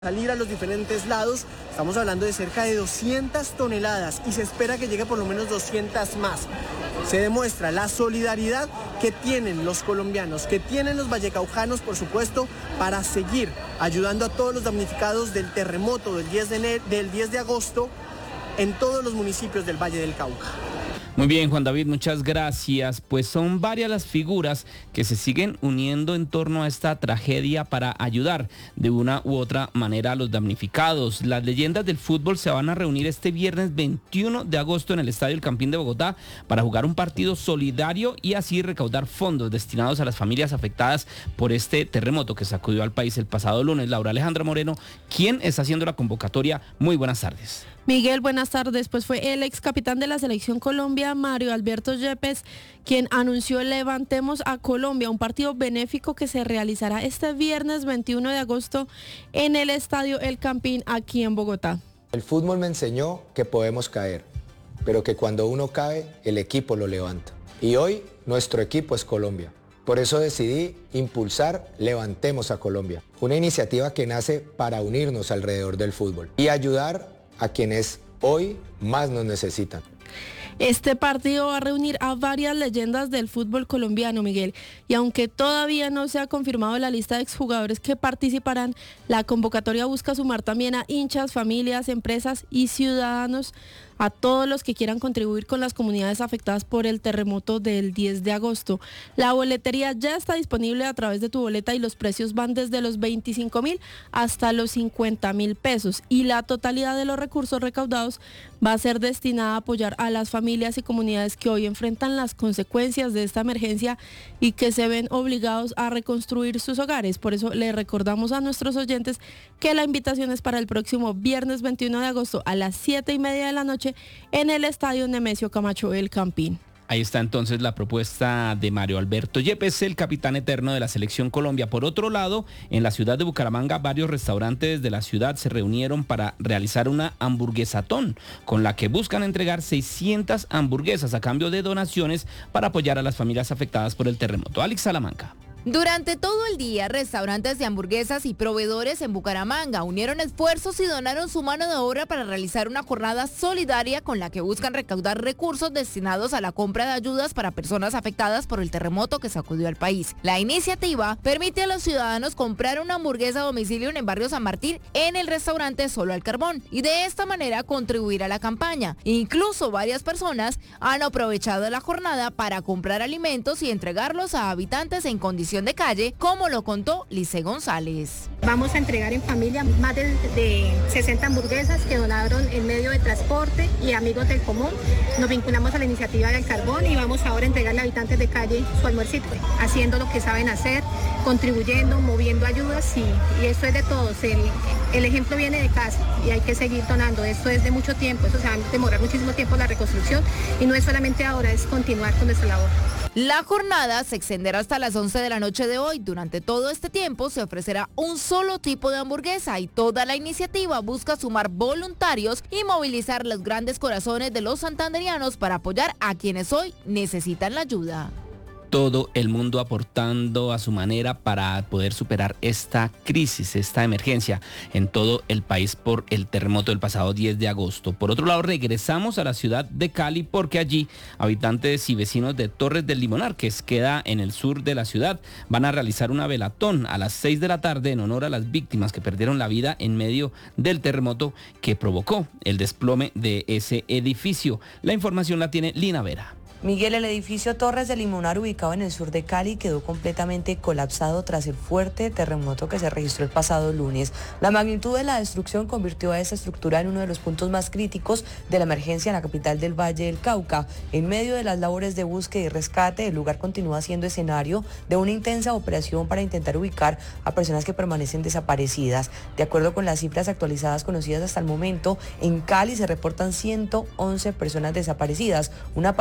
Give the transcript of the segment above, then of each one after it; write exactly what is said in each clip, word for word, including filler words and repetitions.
salir a los diferentes lados. Estamos hablando de cerca de doscientas toneladas y se espera que llegue por lo menos doscientas más. Se demuestra la solidaridad que tienen los colombianos, que tienen los vallecaucanos, por supuesto, para seguir ayudando a todos los damnificados del terremoto del diez de enero, del diez de agosto en todos los municipios del Valle del Cauca. Muy bien, Juan David, muchas gracias. Pues son varias las figuras que se siguen uniendo en torno a esta tragedia para ayudar de una u otra manera a los damnificados. Las leyendas del fútbol se van a reunir este viernes veintiuno de agosto en el Estadio El Campín de Bogotá para jugar un partido solidario y así recaudar fondos destinados a las familias afectadas por este terremoto que sacudió al país el pasado lunes. Laura Alejandra Moreno, ¿quién está haciendo la convocatoria? Muy buenas tardes. Miguel, buenas tardes. Pues fue el ex capitán de la Selección Colombia, Mario Alberto Yepes, quien anunció Levantemos a Colombia, un partido benéfico que se realizará este viernes veintiuno de agosto en el Estadio El Campín, aquí en Bogotá. El fútbol me enseñó que podemos caer, pero que cuando uno cae, el equipo lo levanta. Y hoy nuestro equipo es Colombia. Por eso decidí impulsar Levantemos a Colombia, una iniciativa que nace para unirnos alrededor del fútbol y ayudar a quienes hoy más nos necesitan. Este partido va a reunir a varias leyendas del fútbol colombiano, Miguel, y aunque todavía no se ha confirmado la lista de exjugadores que participarán, la convocatoria busca sumar también a hinchas, familias, empresas y ciudadanos, a todos los que quieran contribuir con las comunidades afectadas por el terremoto del diez de agosto. La boletería ya está disponible a través de tu boleta y los precios van desde los veinticinco mil hasta los cincuenta mil pesos y la totalidad de los recursos recaudados va a ser destinada a apoyar a las familias y comunidades que hoy enfrentan las consecuencias de esta emergencia y que se ven obligados a reconstruir sus hogares. Por eso le recordamos a nuestros oyentes que la invitación es para el próximo viernes veintiuno de agosto a las siete y media de la noche en el Estadio Nemesio Camacho El Campín. Ahí está entonces la propuesta de Mario Alberto Yepes, el capitán eterno de la Selección Colombia. Por otro lado, en la ciudad de Bucaramanga, varios restaurantes de la ciudad se reunieron para realizar una hamburguesatón, con la que buscan entregar seiscientas hamburguesas a cambio de donaciones para apoyar a las familias afectadas por el terremoto. Alex Salamanca. Durante todo el día, restaurantes de hamburguesas y proveedores en Bucaramanga unieron esfuerzos y donaron su mano de obra para realizar una jornada solidaria con la que buscan recaudar recursos destinados a la compra de ayudas para personas afectadas por el terremoto que sacudió al país. La iniciativa permite a los ciudadanos comprar una hamburguesa a domicilio en el barrio San Martín en el restaurante Solo al Carbón y de esta manera contribuir a la campaña. Incluso varias personas han aprovechado la jornada para comprar alimentos y entregarlos a habitantes en condiciones de calle, como lo contó Lice González. Vamos a entregar en familia más de, de sesenta hamburguesas que donaron en medio de transporte y amigos del común. Nos vinculamos a la iniciativa del carbón y vamos ahora a entregarle a habitantes de calle su almuercito, haciendo lo que saben hacer, contribuyendo, moviendo ayudas y, y esto es de todos. El, el ejemplo viene de casa y hay que seguir donando. Esto es de mucho tiempo, eso se va a demorar muchísimo tiempo la reconstrucción y no es solamente ahora, es continuar con nuestra labor. La jornada se extenderá hasta las once de la noche de hoy. Durante todo este tiempo se ofrecerá un solo tipo de hamburguesa y toda la iniciativa busca sumar voluntarios y movilizar los grandes corazones de los santanderianos para apoyar a quienes hoy necesitan la ayuda. Todo el mundo aportando a su manera para poder superar esta crisis, esta emergencia en todo el país por el terremoto del pasado diez de agosto. Por otro lado, regresamos a la ciudad de Cali porque allí habitantes y vecinos de Torres del Limonar, que queda en el sur de la ciudad, van a realizar una velatón a las seis de la tarde en honor a las víctimas que perdieron la vida en medio del terremoto que provocó el desplome de ese edificio. La información la tiene Lina Vera. Miguel, el edificio Torres del Limonar, ubicado en el sur de Cali, quedó completamente colapsado tras el fuerte terremoto que se registró el pasado lunes. La magnitud de la destrucción convirtió a esta estructura en uno de los puntos más críticos de la emergencia en la capital del Valle del Cauca. En medio de las labores de búsqueda y rescate, el lugar continúa siendo escenario de una intensa operación para intentar ubicar a personas que permanecen desaparecidas. De acuerdo con las cifras actualizadas conocidas hasta el momento, en Cali se reportan ciento once personas desaparecidas, una parte importante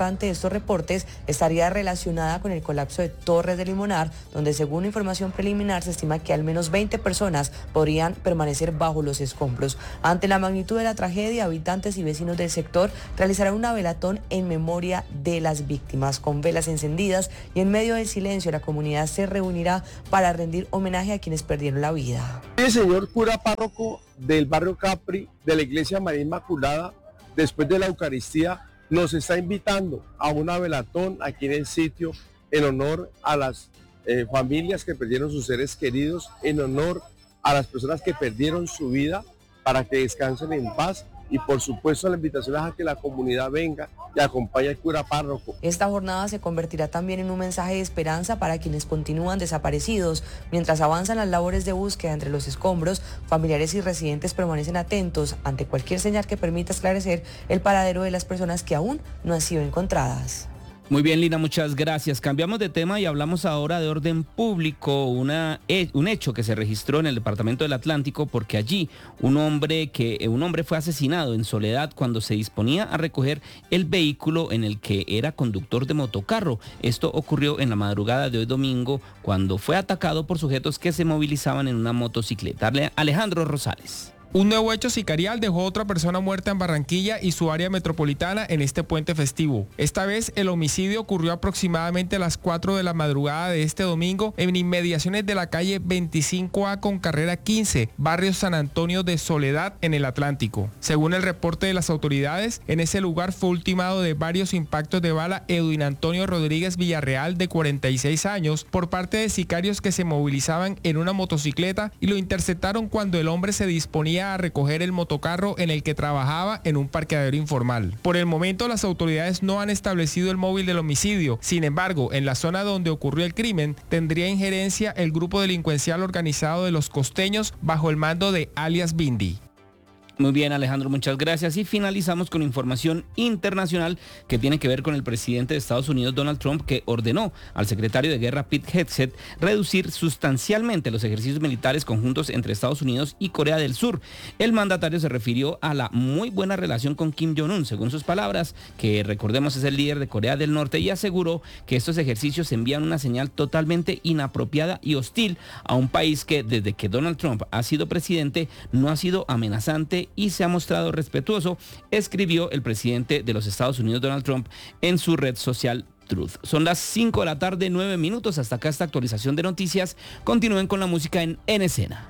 importante de estos reportes estaría relacionada con el colapso de Torres de Limonar, donde según información preliminar se estima que al menos veinte personas podrían permanecer bajo los escombros. Ante la magnitud de la tragedia, habitantes y vecinos del sector realizarán una velatón en memoria de las víctimas. Con velas encendidas y en medio del silencio, la comunidad se reunirá para rendir homenaje a quienes perdieron la vida. El señor cura párroco del barrio Capri de la iglesia María Inmaculada, después de la Eucaristía, nos está invitando a una velatón aquí en el sitio en honor a las eh, familias que perdieron sus seres queridos, en honor a las personas que perdieron su vida, para que descansen en paz. Y por supuesto la invitación es a que la comunidad venga y acompañe al cura párroco. Esta jornada se convertirá también en un mensaje de esperanza para quienes continúan desaparecidos. Mientras avanzan las labores de búsqueda entre los escombros, familiares y residentes permanecen atentos ante cualquier señal que permita esclarecer el paradero de las personas que aún no han sido encontradas. Muy bien, Lina, muchas gracias. Cambiamos de tema y hablamos ahora de orden público, una, un hecho que se registró en el departamento del Atlántico, porque allí un hombre, que, un hombre fue asesinado en Soledad cuando se disponía a recoger el vehículo en el que era conductor de motocarro. Esto ocurrió en la madrugada de hoy domingo, cuando fue atacado por sujetos que se movilizaban en una motocicleta. Alejandro Rosales. Un nuevo hecho sicarial dejó a otra persona muerta en Barranquilla y su área metropolitana en este puente festivo. Esta vez el homicidio ocurrió aproximadamente a las cuatro de la madrugada de este domingo en inmediaciones de la calle veinticinco A con carrera quince, barrio San Antonio de Soledad, en el Atlántico. Según el reporte de las autoridades, en ese lugar fue ultimado de varios impactos de bala Edwin Antonio Rodríguez Villarreal, de cuarenta y seis años, por parte de sicarios que se movilizaban en una motocicleta y lo interceptaron cuando el hombre se disponía a recoger el motocarro en el que trabajaba en un parqueadero informal. Por el momento, las autoridades no han establecido el móvil del homicidio. Sin embargo, en la zona donde ocurrió el crimen, tendría injerencia el grupo delincuencial organizado de los costeños bajo el mando de alias Bindi. Muy bien, Alejandro, muchas gracias. Y finalizamos con información internacional que tiene que ver con el presidente de Estados Unidos, Donald Trump, que ordenó al secretario de Guerra, Pete Hegseth, reducir sustancialmente los ejercicios militares conjuntos entre Estados Unidos y Corea del Sur. El mandatario se refirió a la muy buena relación con Kim Jong-un, según sus palabras, que recordemos es el líder de Corea del Norte, y aseguró que estos ejercicios envían una señal totalmente inapropiada y hostil a un país que desde que Donald Trump ha sido presidente no ha sido amenazante y se ha mostrado respetuoso, escribió el presidente de los Estados Unidos, Donald Trump, en su red social Truth. Son las cinco de la tarde, nueve minutos. Hasta acá esta actualización de noticias. Continúen con la música en En Escena.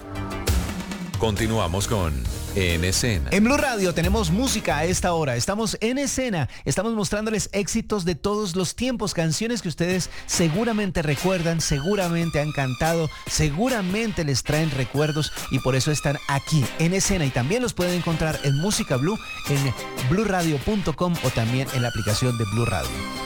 Continuamos con En Escena. En Blue Radio tenemos música a esta hora. Estamos en escena. Estamos mostrándoles éxitos de todos los tiempos, canciones que ustedes seguramente recuerdan, seguramente han cantado, seguramente les traen recuerdos y por eso están aquí en escena. Y también los pueden encontrar en Música Blue, en blue radio punto com o también en la aplicación de Blue Radio.